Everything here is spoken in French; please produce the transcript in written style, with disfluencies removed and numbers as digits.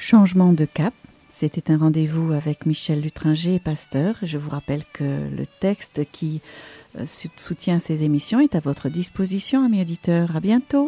Changement de cap. C'était un rendez-vous avec Michel Lutringer, pasteur. Je vous rappelle que le texte qui soutient ces émissions est à votre disposition, amis auditeurs. À bientôt.